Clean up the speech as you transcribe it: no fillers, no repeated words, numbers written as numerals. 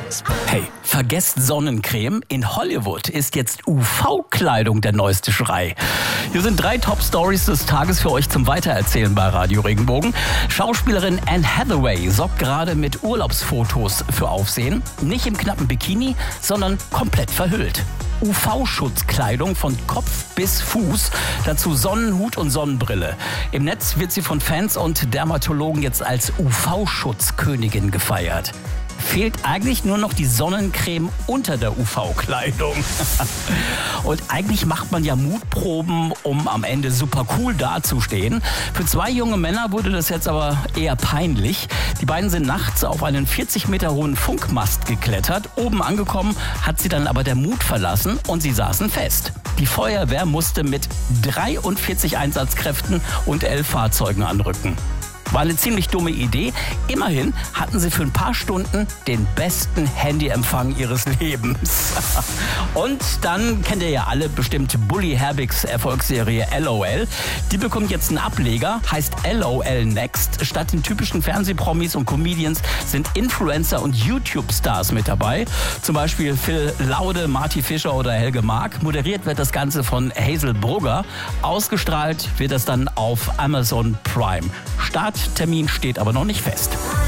Hey, vergesst Sonnencreme. In Hollywood ist jetzt UV-Kleidung der neueste Schrei. Hier sind 3 Top-Stories des Tages für euch zum Weitererzählen bei Radio Regenbogen. Schauspielerin Anne Hathaway sorgt gerade mit Urlaubsfotos für Aufsehen. Nicht im knappen Bikini, sondern komplett verhüllt. UV-Schutzkleidung von Kopf bis Fuß, dazu Sonnenhut und Sonnenbrille. Im Netz wird sie von Fans und Dermatologen jetzt als UV-Schutzkönigin gefeiert. Fehlt eigentlich nur noch die Sonnencreme unter der UV-Kleidung. Und eigentlich macht man ja Mutproben, um am Ende super cool dazustehen. Für 2 junge Männer wurde das jetzt aber eher peinlich. Die beiden sind nachts auf einen 40 Meter hohen Funkmast geklettert. Oben angekommen hat sie dann aber der Mut verlassen und sie saßen fest. Die Feuerwehr musste mit 43 Einsatzkräften und 11 Fahrzeugen anrücken. War eine ziemlich dumme Idee. Immerhin hatten sie für ein paar Stunden den besten Handyempfang ihres Lebens. Und dann kennt ihr ja alle bestimmt Bully Herbigs Erfolgsserie LOL. Die bekommt jetzt einen Ableger, heißt LOL Next. Statt den typischen Fernsehpromis und Comedians sind Influencer und YouTube-Stars mit dabei. Zum Beispiel Phil Laude, Marty Fischer oder Helge Mark. Moderiert wird das Ganze von Hazel Brugger. Ausgestrahlt wird es dann auf Amazon Prime. Starttermin steht aber noch nicht fest.